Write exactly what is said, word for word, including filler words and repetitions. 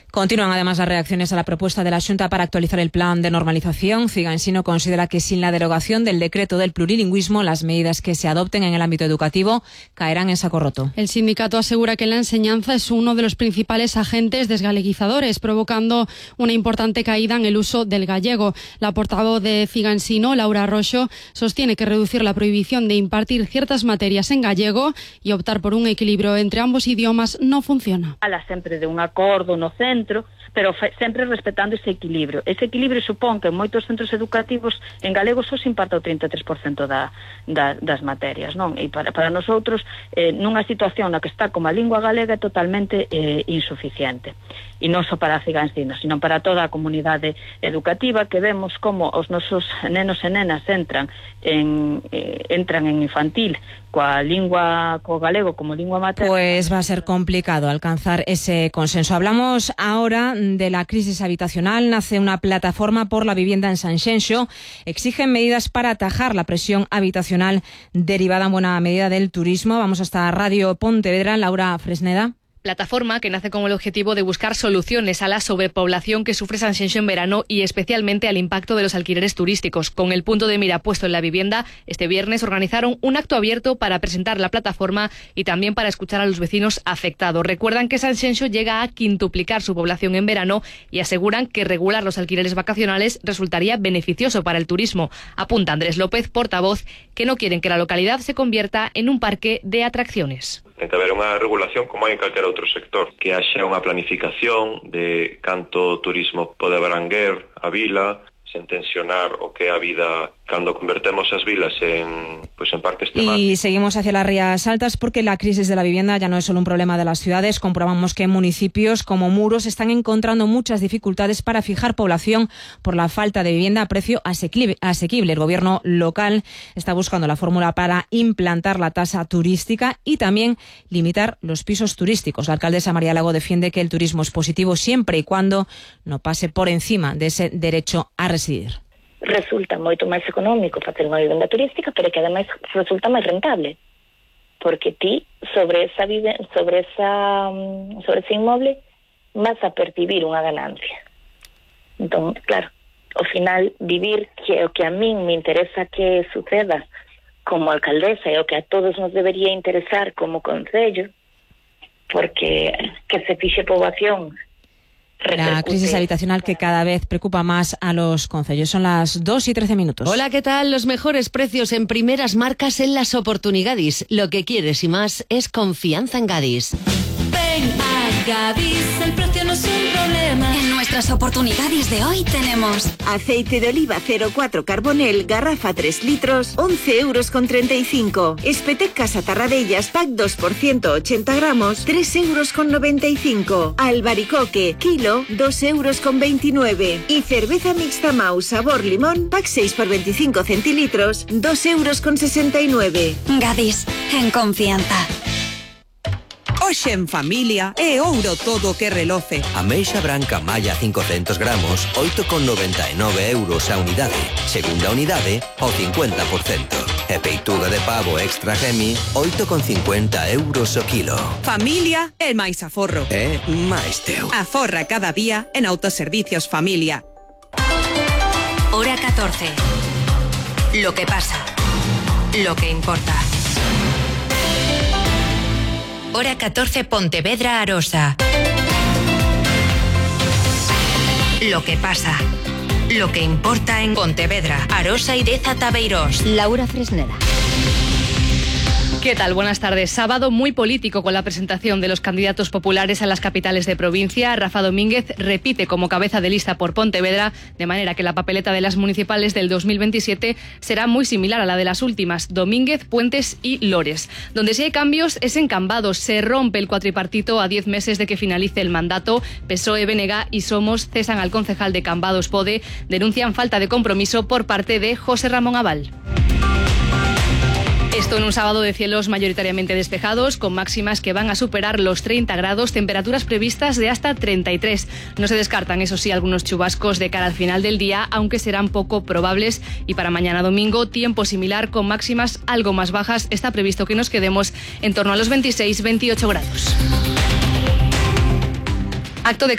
Continúan además las reacciones a la propuesta de la Xunta para actualizar el plan de normalización. Cigansino considera que sin la derogación del decreto del plurilingüismo, las medidas que se adopten en el ámbito educativo caerán en saco roto. El sindicato asegura que la enseñanza es uno de los principales agentes desgaleguizadores, provocando una importante caída en el uso del gallego. La portavoz de Cigansino, Laura Roxo, sostiene que reducir la prohibición de impartir ciertas materias en gallego y optar por un equilibrio entre ambos idiomas no funciona. Habla sempre de un acordo no centro, pero sempre respetando ese equilibrio. Ese equilibrio supón que en moitos centros educativos en galego só se imparta o trinta e tres por cento da, da, das materias, non? E para, para nosotros, eh, nunha situación na que está como a lingua galega é totalmente eh, insuficiente. E non só para a Cigansino, sino para toda a comunidade educativa, que vemos como os nosos nenos e nenas entran en, eh, entran en infantil coa lingua, co galego como lingua materna. Pues va a ser complicado alcanzar ese consenso. Hablamos ahora de la crisis habitacional. Nace una plataforma por la vivienda en Sanxenxo. Exigen medidas para atajar la presión habitacional derivada en buena medida del turismo. Vamos hasta Radio Pontevedra. Laura Fresneda. Plataforma que nace con el objetivo de buscar soluciones a la sobrepoblación que sufre Sanxenxo en verano y especialmente al impacto de los alquileres turísticos. Con el punto de mira puesto en la vivienda, este viernes organizaron un acto abierto para presentar la plataforma y también para escuchar a los vecinos afectados. Recuerdan que Sanxenxo llega a quintuplicar su población en verano y aseguran que regular los alquileres vacacionales resultaría beneficioso para el turismo. Apunta Andrés López, portavoz, que no quieren que la localidad se convierta en un parque de atracciones. Ten que haber unha regulación como hai en calquera outro sector, que haxa unha planificación de canto turismo pode abranguer a vila, sen tensionar o que é a vida cando convertemos as vilas en, pues, en parques temáticos. Y seguimos hacia las Rías Altas porque la crisis de la vivienda ya no es solo un problema de las ciudades. Comprobamos que municipios como Muros están encontrando muchas dificultades para fijar población por la falta de vivienda a precio asequible. El gobierno local está buscando la fórmula para implantar la tasa turística y también limitar los pisos turísticos. La alcaldesa María Lago defiende que el turismo es positivo siempre y cuando no pase por encima de ese derecho a residir. Resulta moito máis económico facer unha vivenda turística, pero que ademais resulta máis rentable, porque ti sobre esa vive, sobre esa sobre ese inmoble vas a percibir unha ganancia. Entón, claro, ao final vivir, que é o que a min me interesa que suceda como alcaldesa e o que a todos nos debería interesar como concello, porque que se fixe poboación. La crisis habitacional que cada vez preocupa más a los concellos. Son las dos y trece minutos. Hola, ¿qué tal? Los mejores precios en primeras marcas en las Oportunidades. Lo que quieres y más es confianza en Gadis. Ven a Gadis, el precio no es un problema. En nuestras Oportunidades de hoy tenemos aceite de oliva cero cuatro Carbonel, garrafa tres litros, once euros con treinta y cinco. Espetec Casa Tarradellas, pack dos por ciento ochenta gramos, tres euros con noventa y cinco. Albaricoque, kilo, dos euros con veintinueve. Y cerveza mixta Mau sabor limón, pack seis por veinticinco centilitros, dos euros con sesenta y nueve. Gadis, en confianza. Hoxe en familia é ouro todo que reloce. Ameixa branca malla cincocentos gramos, oito con noventa e nove euros a unidade. Segunda unidade, ao cincuenta por cento. E peituga de pavo extra gemi, oito con cincuenta euros o kilo. Familia é máis aforro. É máis teu. Aforra cada día en Autoservicios Familia. Hora catorce. Lo que pasa. Lo que importa. Hora catorce, Pontevedra, Arosa. Lo que pasa. Lo que importa en Pontevedra, Arosa y Deza Tabeirós. Laura Fresneda. ¿Qué tal? Buenas tardes. Sábado muy político con la presentación de los candidatos populares a las capitales de provincia. Rafa Domínguez repite como cabeza de lista por Pontevedra, de manera que la papeleta de las municipales del dos mil veintisiete será muy similar a la de las últimas: Domínguez, Puentes y Lores. Donde sí hay cambios es en Cambados. Se rompe el cuatripartito a diez meses de que finalice el mandato. P S O E, B N G y Somos cesan al concejal de Cambados, Pode. Denuncian falta de compromiso por parte de José Ramón Abal. Esto en un sábado de cielos mayoritariamente despejados, con máximas que van a superar los treinta grados, temperaturas previstas de hasta treinta y tres. No se descartan, eso sí, algunos chubascos de cara al final del día, aunque serán poco probables. Y para mañana domingo, tiempo similar, con máximas algo más bajas. Está previsto que nos quedemos en torno a los veintiséis veintiocho grados. Acto de